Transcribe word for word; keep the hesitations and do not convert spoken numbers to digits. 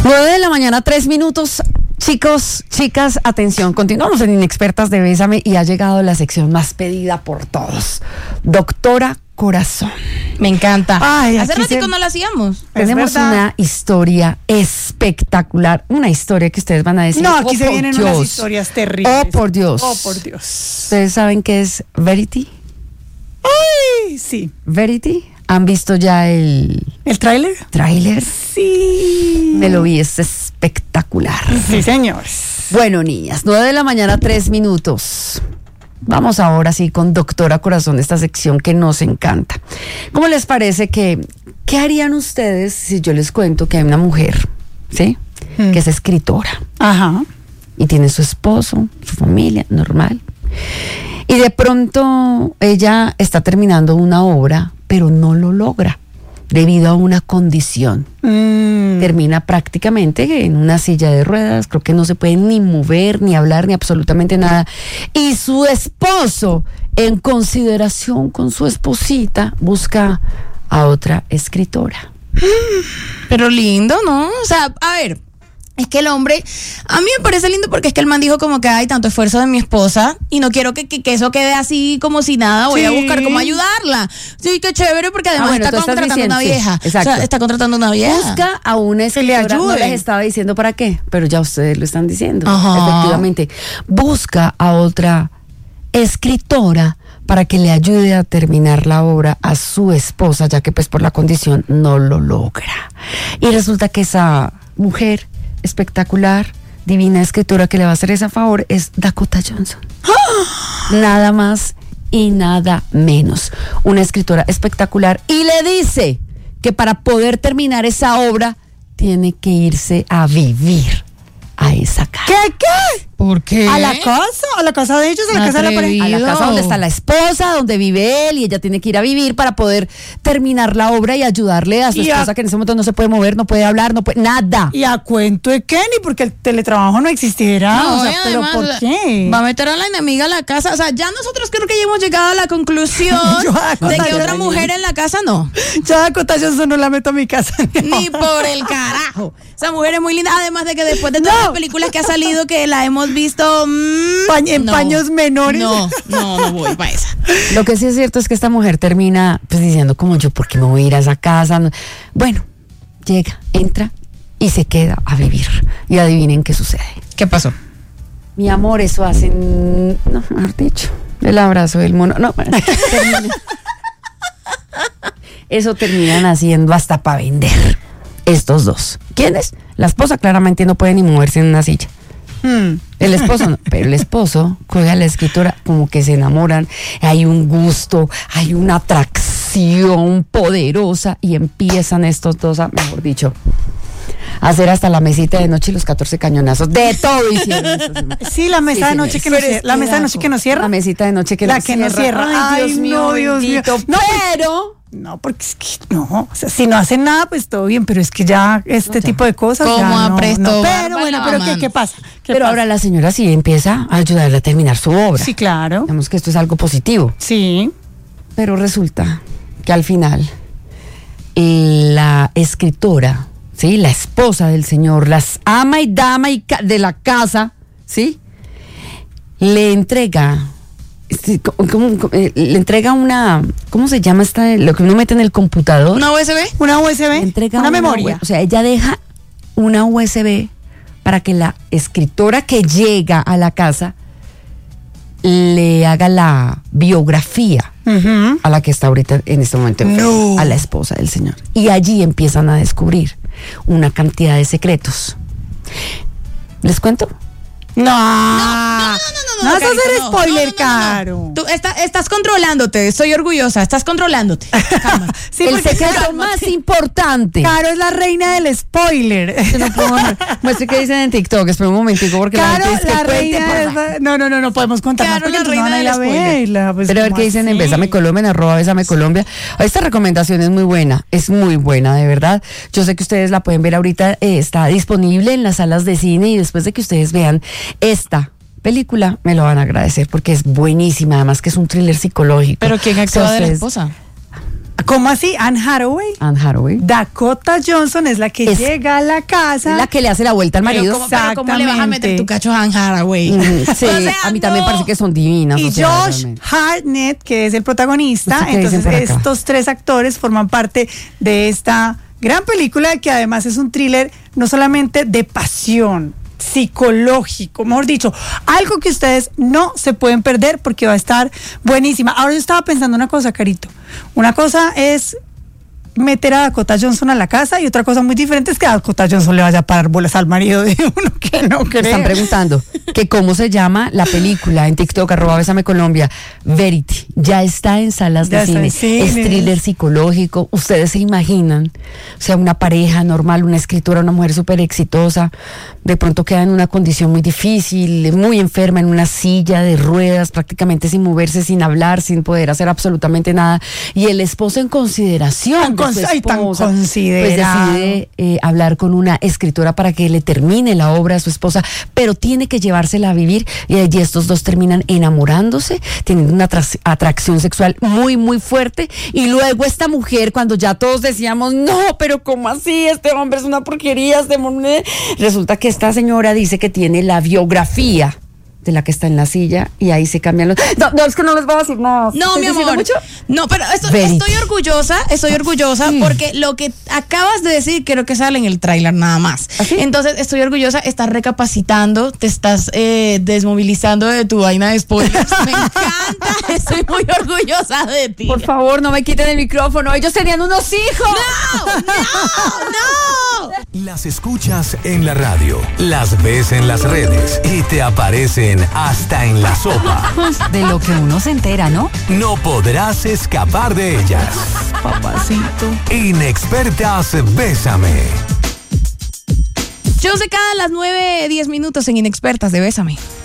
nueve de la mañana, tres minutos. Chicos, chicas, atención, continuamos en Inexpertas de Bésame y ha llegado la sección más pedida por todos. Doctora Corazón. Me encanta. Ay, Hace aquí ratito se- no la hacíamos. Tenemos una historia espectacular, una historia que ustedes van a decir, No, aquí oh, se por vienen Dios. unas historias terribles. Oh, por Dios. Oh, por Dios. ¿Ustedes saben qué es Verity? Ay, sí. Verity. ¿Han visto ya el ¿El tráiler? tráiler? Sí. Me lo vi, es espectacular. Sí, señores. Bueno, niñas, nueve de la mañana, tres minutos. Vamos ahora sí con Doctora Corazón, esta sección que nos encanta. ¿Cómo les parece que, qué harían ustedes si yo les cuento que hay una mujer, ¿sí? Mm. Que es escritora Ajá. y tiene su esposo, su familia, normal. Y de pronto ella está terminando una obra, pero no lo logra debido a una condición. Mm. Termina prácticamente en una silla de ruedas, creo que no se puede ni mover, ni hablar, ni absolutamente nada. Y su esposo, en consideración con su esposita, busca a otra escritora. Pero lindo, ¿no? O sea, a ver, es que el hombre, a mí me parece lindo porque es que el man dijo como que hay tanto esfuerzo de mi esposa y no quiero que, que, que eso quede así como si nada, voy Sí. a buscar cómo ayudarla. Sí, qué chévere porque además Ah, bueno, tú está estás contratando diciendo, una sí, vieja. exacto. O sea, está contratando una vieja. Busca a una Que le escritora, no ayude. les estaba diciendo para qué, pero ya ustedes lo están diciendo. Ajá. Efectivamente, busca a otra escritora para que le ayude a terminar la obra a su esposa, ya que pues por la condición no lo logra. Y resulta que esa mujer espectacular, divina escritora que le va a hacer ese favor es Dakota Johnson. Nada más y nada menos. Una escritora espectacular. Y le dice que para poder terminar esa obra tiene que irse a vivir a esa casa. ¿Qué, qué? ¿Por qué? ¿A la casa? ¿A la casa de ellos? ¿A la casa de la pareja? A la casa donde está la esposa, donde vive él, y ella tiene que ir a vivir para poder terminar la obra y ayudarle a su Y a- esposa que en ese momento no se puede mover, no puede hablar, no puede nada. ¿Y a cuento de qué? Ni porque el teletrabajo no existiera. No, o sea, y ¿pero además, por qué? Va a meter a la enemiga a la casa. O sea, ya nosotros creo que ya hemos llegado a la conclusión Yo, ah, de que Dakota otra Johnson. mujer en la casa no. Ya Dakota Johnson no la meto a mi casa. Ni por el carajo. Esa mujer es muy linda. Además de que después de todas No. las películas que ha salido, que la hemos visto. mmm, Pa- en paños menores. No, no, no voy para esa. Lo que sí es cierto es que esta mujer termina pues diciendo como yo, ¿por qué me voy a ir a esa casa? No- Bueno, llega, entra y se queda a vivir. Y adivinen qué sucede. ¿Qué pasó? Mi amor, eso hacen, no, mejor dicho, el abrazo del mono. No, termina- eso terminan haciendo hasta para vender estos dos. ¿Quiénes? La esposa claramente no puede ni moverse en una silla. Hmm. El esposo no, pero el esposo juega a la escritora, como que se enamoran, hay un gusto, hay una atracción poderosa y empiezan estos dos a, mejor dicho, a hacer hasta la mesita de noche y los catorce cañonazos. De todo hicieron estos señores. Sí, la mesa Sí, de noche señores. que nos Pero cierra. es La mesa de noche que nos cierra. La mesita de noche que La nos que cierra. nos cierra. Ay, Ay, Dios mío, no, Dios mío. bendito. No, pero No, porque es que no, o sea, si no hacen nada, pues todo bien, pero es que ya este ya. tipo de cosas. Como ya no, apresto no. barba Pero bueno, la pero ¿qué, mano. qué pasa? ¿Qué pero pasa? ahora la señora sí empieza a ayudarle a terminar su obra. Sí, claro. Digamos que esto es algo positivo. Sí. Pero resulta que al final la escritora, ¿sí? La esposa del señor, las ama y dama y ca- de la casa, ¿sí? Le entrega, sí, ¿cómo- cómo- cómo- eh, le entrega una, ¿cómo se llama esta? Lo que uno mete en el computador. ¿Una U S B? Una U S B, Le entrega una, memoria. U- O sea, ella deja una U S B para que la escritora que llega a la casa le haga la biografía Ujú. a la que está ahorita en este momento enferma, No. a la esposa del señor. Y allí empiezan a descubrir una cantidad de secretos. ¿Les cuento? No. No, no, no, no, No vas a Carito, hacer no. spoiler, No, no, no, no. Caro. Tú está- estás controlándote, estoy orgullosa, estás controlándote. Calma. Sí, el porque secreto Caro- más importante. Caro es la reina del spoiler. Yo no puedo muestre qué dicen en TikTok. Espera un momentico porque Caro, la gente dice la que cuente, reina por del... favor. No, no, no, no podemos contar más Caro, porque la entonces no van a ir reina a del spoiler. verla. Pues, Pero a ver ¿cómo qué dicen en así? Bésame Colombia, en arroba Bésame Colombia. Esta recomendación es muy buena, es muy buena, de verdad. Yo sé que ustedes la pueden ver ahorita, eh, está disponible en las salas de cine y después de que ustedes vean esta película, me lo van a agradecer porque es buenísima, además que es un thriller psicológico. Pero ¿quién O sea, actúa de la ustedes- esposa? ¿Cómo así? Anne Hathaway. Anne Hathaway. Dakota Johnson es la que Es- llega a la casa. La que le hace la vuelta al Pero marido. ¿cómo, pero ¿cómo le vas a meter Exactamente. tu cacho a Anne Hathaway? Mm, sí, O sea, a mí también no. parece que son divinas. Y o sea, Josh realmente. Hartnett, que es el protagonista. ¿Usted qué dicen Entonces, por acá? estos tres actores forman parte de esta gran película que además es un thriller no solamente de pasión, psicológico, mejor dicho, algo que ustedes no se pueden perder porque va a estar buenísima. Ahora yo estaba pensando una cosa, Carito. Una cosa es meter a Dakota Johnson a la casa y otra cosa muy diferente es que a Dakota Johnson le vaya a parar bolas al marido de uno que no cree. Están preguntando que cómo se llama la película en TikTok, arroba Bésame Colombia. Verity, ya está en salas Ya de está cine. en cines. Es thriller psicológico. Ustedes se imaginan, o sea, una pareja normal, una escritora, una mujer súper exitosa, de pronto queda en una condición muy difícil, muy enferma, en una silla de ruedas, prácticamente sin moverse, sin hablar, sin poder hacer absolutamente nada. Y el esposo en consideración Tan de su cons- ay, tan esposa, considerado. pues decide eh, hablar con una escritora para que le termine la obra a su esposa, pero tiene que llevársela a vivir y allí estos dos terminan enamorándose, tienen una atra- atracción sexual muy, muy fuerte y luego esta mujer, cuando ya todos decíamos, no, pero ¿cómo así? Este hombre es una porquería, este hombre-". Resulta que esta señora dice que tiene la biografía de la que está en la silla y ahí se cambian los... No, no, es que no les voy a decir nada. No, ¿Estoy mi diciendo amor. mucho? No, pero esto- Verity. estoy orgullosa, estoy orgullosa Sí. porque lo que acabas de decir creo que sale en el tráiler nada más. ¿Ah, sí? Entonces estoy orgullosa, estás recapacitando, te estás eh, desmovilizando de tu vaina de spoilers. Me encanta, estoy muy orgullosa de ti. Por favor, no me quiten el micrófono. Ellos tenían unos hijos. ¡No! ¡No! ¡No! Las escuchas en la radio, las ves en las redes y te aparecen hasta en la sopa. De lo que uno se entera, ¿no? No podrás escapar de ellas. Papacito. Inexpertas Bésame. Yo sé cada las nueve, diez minutos en Inexpertas de Bésame.